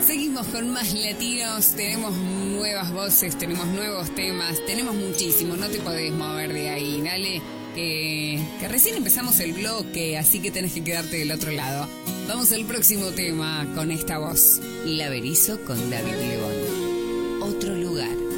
Seguimos con más latinos, tenemos nuevas voces, tenemos nuevos temas, tenemos muchísimo, no te podés mover de ahí, dale, que recién empezamos el bloque, así que tenés que quedarte del otro lado. Vamos al próximo tema con esta voz, La Berizo con David Lebón. Otro lugar.